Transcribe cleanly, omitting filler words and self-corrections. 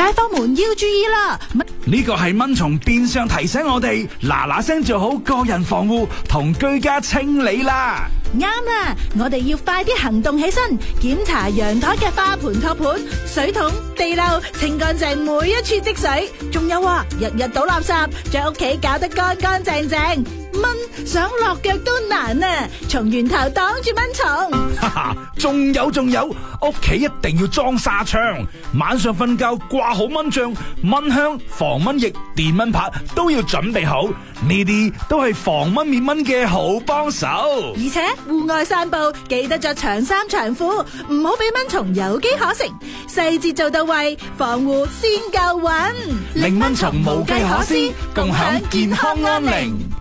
坊們要注意啦！ 呢個係蚊蟲變相提醒我哋嗱嗱聲做好個人防護同居家清理啦。 啱啦，我哋要快啲行動起身，檢查陽台嘅花盆托盤、水桶、地漏，清乾淨每一處積水。仲有啊，日日倒垃圾，將屋企搞得乾乾淨淨。蚊想落腳都難啊！從源頭擋住蚊蟲。 哈哈，仲有，屋企一定要裝紗窗，晚上瞓覺掛好蚊帳、蚊香、防蚊液、電蚊拍都要準備好，呢啲都係防蚊滅蚊嘅好幫手。 而且戶外散步記得着長衫長褲，唔好俾蚊蟲有機可乘。細節做到位，防護先夠穩， 令蚊蟲無計可施，共享健康安寧。